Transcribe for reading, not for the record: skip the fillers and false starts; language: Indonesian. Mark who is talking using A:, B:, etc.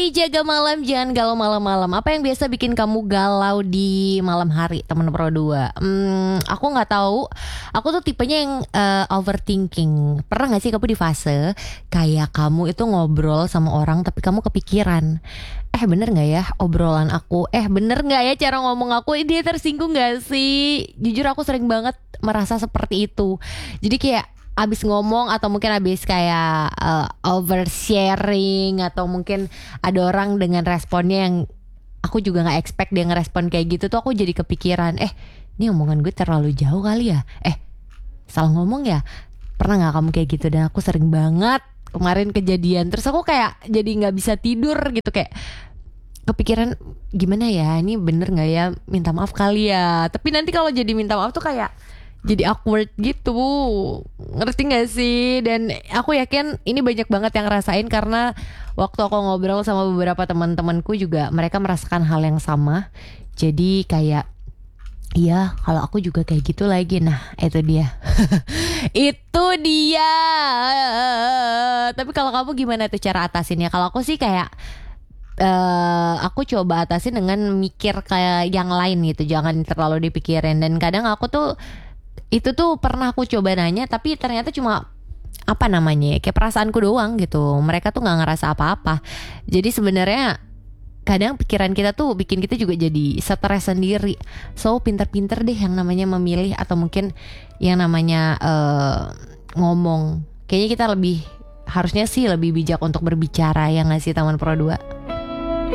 A: Jaga malam, jangan galau malam-malam. Apa yang biasa bikin kamu galau di malam hari, teman Pro 2? Aku nggak tahu. Aku tuh tipenya yang overthinking. Pernah nggak sih kamu di fase kayak kamu itu ngobrol sama orang tapi kamu kepikiran, bener nggak ya obrolan aku? Bener nggak ya cara ngomong aku? Dia tersinggung nggak sih? Jujur aku sering banget merasa seperti itu. Jadi kayak abis ngomong atau mungkin abis kayak oversharing, atau mungkin ada orang dengan responnya yang aku juga nggak expect dia ngerespon kayak gitu, tuh aku jadi kepikiran, ini omongan gue terlalu jauh kali ya, salah ngomong ya. Pernah nggak kamu kayak gitu? Dan aku sering banget kemarin kejadian, terus aku kayak jadi nggak bisa tidur gitu, kayak kepikiran gimana ya, ini bener nggak ya, minta maaf kali ya. Tapi nanti kalau jadi minta maaf tuh kayak jadi awkward gitu, ngerti gak sih? Dan aku yakin ini banyak banget yang ngerasain, karena waktu aku ngobrol sama beberapa teman-temanku juga mereka merasakan hal yang sama. Jadi kayak, iya, kalau aku juga kayak gitu lagi. Nah, itu dia. Itu dia. Tapi kalau kamu gimana tuh cara atasinnya? Kalau aku sih kayak aku coba atasin dengan mikir kayak yang lain gitu, jangan terlalu dipikirin. Dan kadang aku tuh, itu tuh pernah aku coba nanya, tapi ternyata cuma apa namanya ya, kayak perasaanku doang gitu. Mereka tuh nggak ngerasa apa-apa. Jadi sebenarnya kadang pikiran kita tuh bikin kita juga jadi stres sendiri. So pinter-pinter deh yang namanya memilih, atau mungkin yang namanya ngomong. Kayaknya kita harusnya sih lebih bijak untuk berbicara, ya nggak sih teman Pro 2?